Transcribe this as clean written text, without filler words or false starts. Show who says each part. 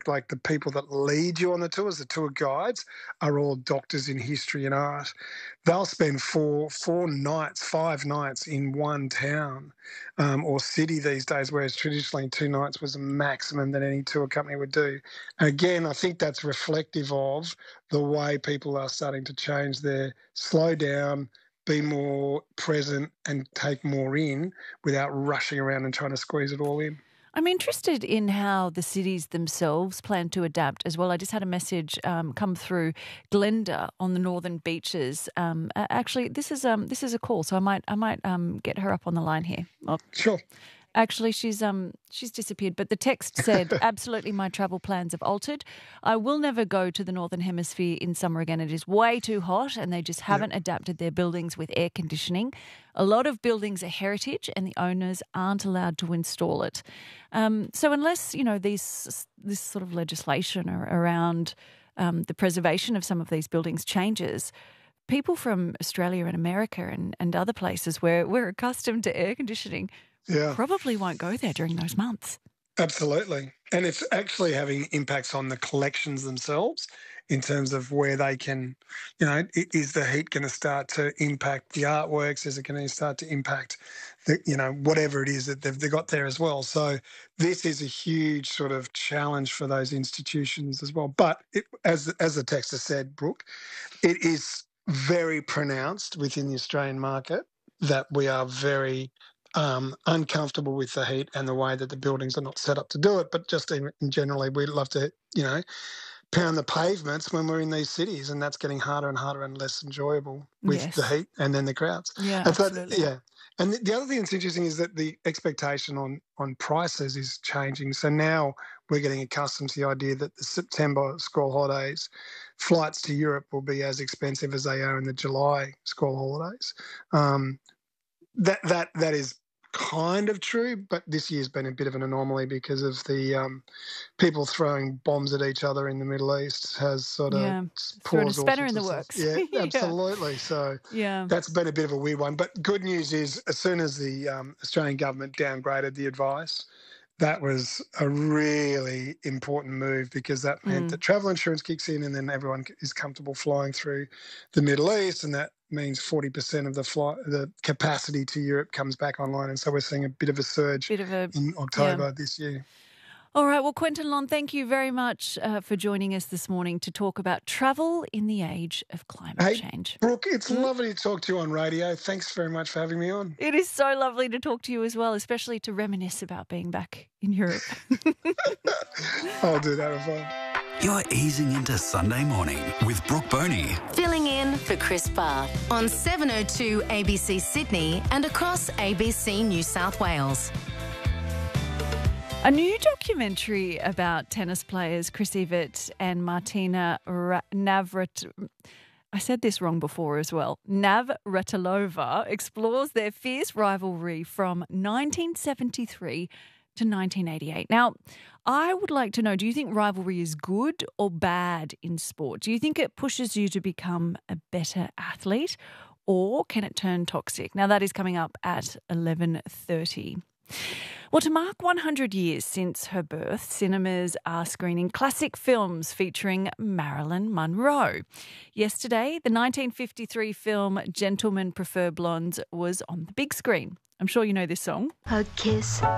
Speaker 1: fact, like the people that lead you on the tours, the tour guides, are all doctors in history and art. They'll spend four nights, 5 nights in one town or city these days, whereas traditionally 2 nights was the maximum that any tour company would do. And again, I think that's reflective of the way people are starting to change their slow down, be more present and take more in without rushing around and trying to squeeze it all in.
Speaker 2: I'm interested in how the cities themselves plan to adapt as well. I just had a message come through Glenda on the northern beaches. Actually, this is a call, so I might get her up on the line here. Oh.
Speaker 1: Sure.
Speaker 2: Actually, she's disappeared, but the text said, absolutely, my travel plans have altered. I will never go to the Northern Hemisphere in summer again. It is way too hot and they just haven't adapted their buildings with air conditioning. A lot of buildings are heritage and the owners aren't allowed to install it. So unless, this sort of legislation around the preservation of some of these buildings changes, people from Australia and America and other places where we're accustomed to air conditioning probably won't go there during those months.
Speaker 1: Absolutely. And it's actually having impacts on the collections themselves in terms of where they can, is the heat going to start to impact the artworks? Is it going to start to impact whatever it is that they've got there as well? So this is a huge sort of challenge for those institutions as well. But as the text has said, Brooke, it is very pronounced within the Australian market that we are very uncomfortable with the heat and the way that the buildings are not set up to do it. But just in generally, we love to, pound the pavements when we're in these cities, and that's getting harder and harder and less enjoyable with the heat and then the crowds.
Speaker 2: Yeah,
Speaker 1: and so,
Speaker 2: absolutely.
Speaker 1: And the other thing that's interesting is that the expectation on prices is changing. So now we're getting accustomed to the idea that the September school holidays, flights to Europe will be as expensive as they are in the July school holidays. That is kind of true, but this year's been a bit of an anomaly because of the people throwing bombs at each other in the Middle East has sort of
Speaker 2: thrown a spanner in the works.
Speaker 1: Yeah, absolutely. So that's been a bit of a weird one. But good news is as soon as the Australian government downgraded the advice, that was a really important move because that meant that travel insurance kicks in and then everyone is comfortable flying through the Middle East, and that means 40% of the capacity to Europe comes back online. And so we're seeing a bit of a surge in October this year.
Speaker 2: All right. Well, Quentin Long, thank you very much for joining us this morning to talk about travel in the age of climate change.
Speaker 1: Brooke, it's lovely to talk to you on radio. Thanks very much for having me on.
Speaker 2: It is so lovely to talk to you as well, especially to reminisce about being back in Europe.
Speaker 1: I'll do that as well.
Speaker 3: You're easing into Sunday morning with Brooke Boney.
Speaker 4: Filling in for Chris Barth on 702 ABC Sydney and across ABC New South Wales.
Speaker 2: A new documentary about tennis players Chris Evert and Martina I said this wrong before as well. Navratilova explores their fierce rivalry from 1973 to 1988. Now, I would like to know, do you think rivalry is good or bad in sport? Do you think it pushes you to become a better athlete, or can it turn toxic? Now, that is coming up at 11:30. Well, to mark 100 years since her birth, cinemas are screening classic films featuring Marilyn Monroe. Yesterday, the 1953 film Gentlemen Prefer Blondes was on the big screen. I'm sure you know this song.
Speaker 5: A kiss